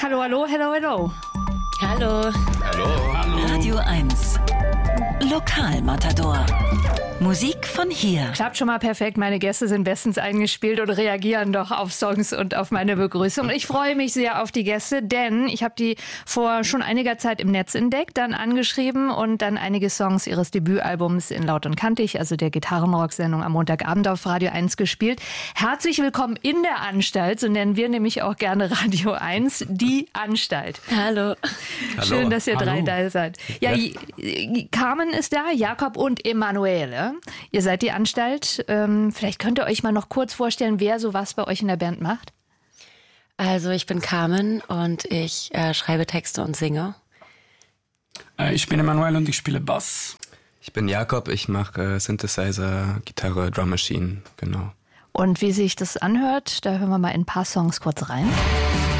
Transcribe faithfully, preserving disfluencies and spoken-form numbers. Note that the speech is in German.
Hallo, hallo, hello, hello. Hallo. Hallo. Hallo. Radio eins. Lokalmatador. Musik von hier. Klappt schon mal perfekt. Meine Gäste sind bestens eingespielt und reagieren doch auf Songs und auf meine Begrüßung. Ich freue mich sehr auf die Gäste, denn ich habe die vor schon einiger Zeit im Netz entdeckt, dann angeschrieben und dann einige Songs ihres Debütalbums in Laut und Kantig, also der Gitarrenrock-Sendung am Montagabend auf Radio eins gespielt. Herzlich willkommen in der Anstalt, so nennen wir nämlich auch gerne Radio eins, die Anstalt. Hallo. Schön, dass ihr drei Hallo. da seid. Ja, Carmen ist da, Jakob und Emanuele. Ihr seid die Anstalt. Ähm, vielleicht könnt ihr euch mal noch kurz vorstellen, wer sowas bei euch in der Band macht. Also ich bin Carmen und ich äh, schreibe Texte und singe. Äh, ich bin Emanuel und ich spiele Bass. Ich bin Jakob, ich mache äh, Synthesizer, Gitarre, Drum Machine, genau. Und wie sich das anhört, da hören wir mal in ein paar Songs kurz rein.